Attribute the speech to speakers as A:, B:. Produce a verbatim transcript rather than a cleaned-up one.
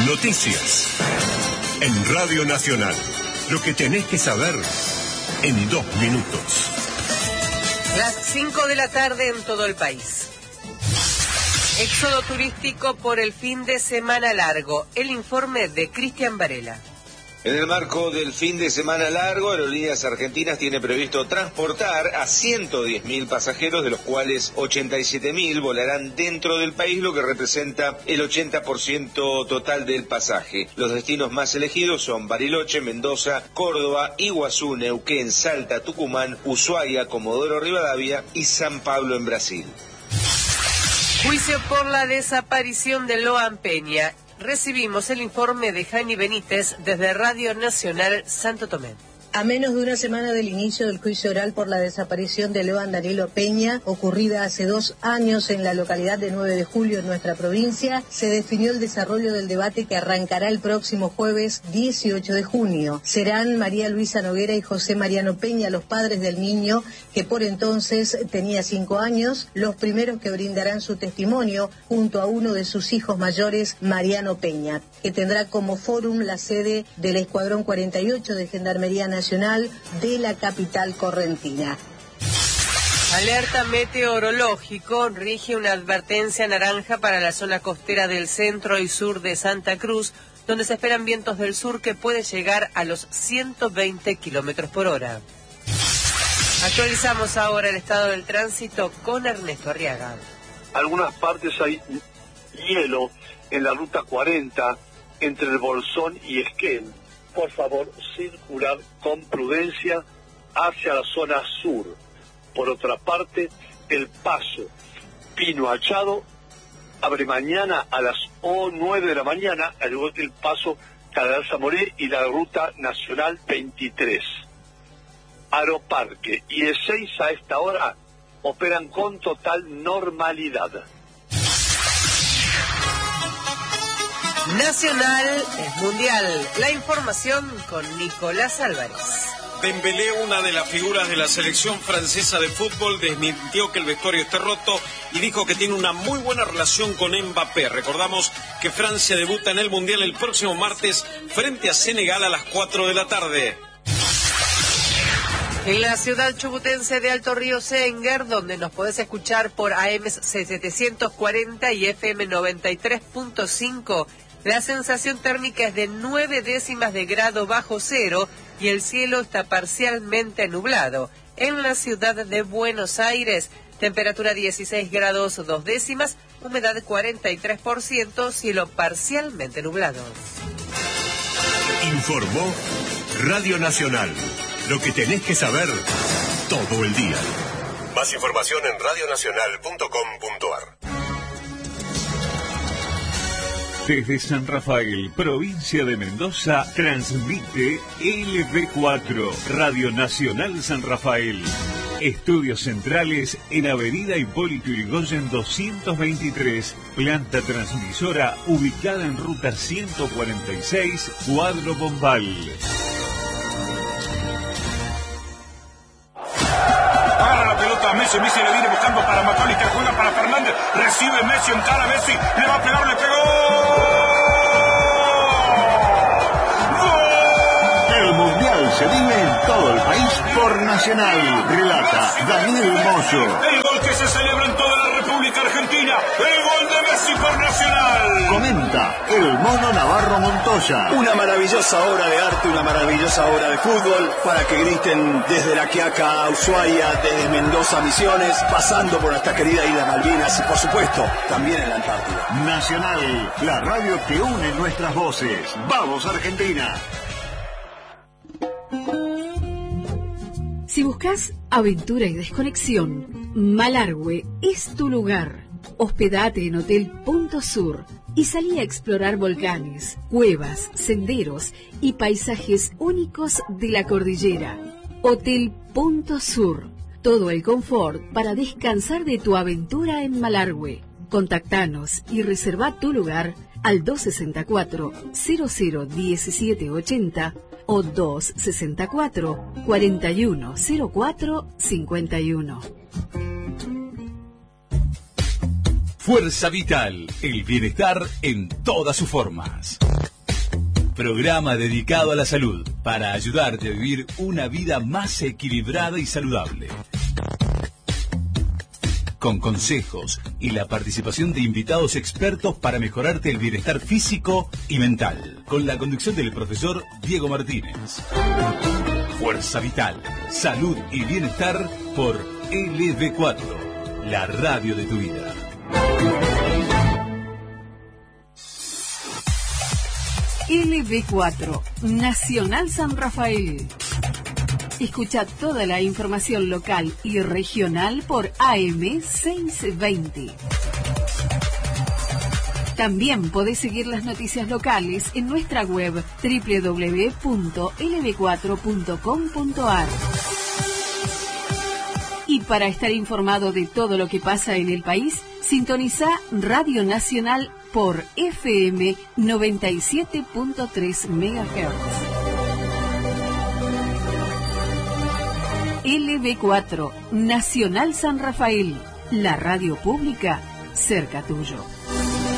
A: Noticias. En Radio Nacional. Lo que tenés que saber en dos minutos.
B: Las cinco de la tarde en todo el país. Éxodo turístico por el fin de semana largo. El informe de Cristian Varela.
C: En el marco del fin de semana largo, Aerolíneas Argentinas tiene previsto transportar a ciento diez mil pasajeros, de los cuales ochenta y siete mil volarán dentro del país, lo que representa el ochenta por ciento total del pasaje. Los destinos más elegidos son Bariloche, Mendoza, Córdoba, Iguazú, Neuquén, Salta, Tucumán, Ushuaia, Comodoro Rivadavia y San Pablo en Brasil.
B: Juicio por la desaparición de Loan Peña. Recibimos el informe de Jani Benítez desde Radio Nacional Santo Tomé.
D: A menos de una semana del inicio del juicio oral por la desaparición de Loan Danilo Peña, ocurrida hace dos años en la localidad de nueve de julio en nuestra provincia, se definió el desarrollo del debate que arrancará el próximo jueves dieciocho de junio. Serán María Luisa Noguera y José Mariano Peña, los padres del niño, que por entonces tenía cinco años, los primeros que brindarán su testimonio junto a uno de sus hijos mayores, Mariano Peña, que tendrá como fórum la sede del Escuadrón cuarenta y ocho de Gendarmería Nacional de la capital correntina.
B: Alerta meteorológico, rige una advertencia naranja para la zona costera del centro y sur de Santa Cruz, donde se esperan vientos del sur que pueden llegar a los ciento veinte kilómetros por hora. Actualizamos ahora el estado del tránsito con Ernesto Arriaga.
E: Algunas partes hay hielo en la ruta cuarenta entre el Bolsón y Esquel. Por favor, circular con prudencia hacia la zona sur. Por otra parte, el paso Pino Achado abre mañana a las nueve de la mañana, al igual que el paso Catedral Zamoré y la ruta nacional veintitrés. Aeroparque y Ezeiza a esta hora operan con total normalidad.
B: Nacional es mundial. La información con Nicolás Álvarez.
F: Dembélé, una de las figuras de la selección francesa de fútbol, desmintió que el vestuario esté roto y dijo que tiene una muy buena relación con Mbappé. Recordamos que Francia debuta en el mundial el próximo martes frente a Senegal a las cuatro de la tarde.
B: En la ciudad chubutense de Alto Río Senguer, donde nos podés escuchar por A M setecientos cuarenta y F M noventa y tres punto cinco, la sensación térmica es de nueve décimas de grado bajo cero y el cielo está parcialmente nublado. En la ciudad de Buenos Aires, temperatura dieciséis grados dos décimas, humedad cuarenta y tres por ciento, cielo parcialmente nublado.
A: Informó Radio Nacional. Lo que tenés que saber todo el día. Más información en radio nacional punto com punto a r.
G: Desde San Rafael, provincia de Mendoza, transmite L B cuatro, Radio Nacional San Rafael. Estudios centrales en Avenida Hipólito Yrigoyen doscientos veintitrés, planta transmisora ubicada en ruta ciento cuarenta y seis, Cuadro Bombal.
H: Agarra la pelota a Messi, Messi le viene buscando para McAllister, juega para Fernández, recibe Messi, encara a Messi, le va a pegar, le pegó. ¡Gol!
I: El Mundial se vive en todo el país por Nacional. Relata Daniel Moyo.
H: El gol que se celebra en toda la República Argentina, el gol de Messi por Nacional.
I: Comenta el Mono Navarro Montoya.
J: Una maravillosa obra de arte, una maravillosa obra de fútbol, para que griten desde La Quiaca a Ushuaia, desde Mendoza a Misiones, pasando por nuestra querida Isla Malvinas y por supuesto también en la Antártida.
I: Nacional, la radio que une nuestras voces. ¡Vamos, Argentina!
K: Si buscas aventura y desconexión, Malargüe es tu lugar. Hospedate en Hotel Punto Sur y salí a explorar volcanes, cuevas, senderos y paisajes únicos de la cordillera. Hotel Punto Sur. Todo el confort para descansar de tu aventura en Malargüe. Contactanos y reserva tu lugar al dos sesenta y cuatro, cero cero diecisiete ochenta o dos sesenta y cuatro, cuarenta y uno cero cuatro cincuenta y uno.
L: Fuerza Vital, el bienestar en todas sus formas. Programa dedicado a la salud para ayudarte a vivir una vida más equilibrada y saludable. Con consejos y la participación de invitados expertos para mejorarte el bienestar físico y mental. Con la conducción del profesor Diego Martínez. Fuerza Vital, salud y bienestar por L B cuatro, la radio de tu vida.
K: L B cuatro, Nacional San Rafael. Escucha toda la información local y regional por A M seiscientos veinte. También podés seguir las noticias locales en nuestra web doble u doble u doble u punto l b cuatro punto com punto a r. Y para estar informado de todo lo que pasa en el país, sintoniza Radio Nacional por F M noventa y siete punto tres megahertz. L B cuatro, Nacional San Rafael, la radio pública cerca tuyo.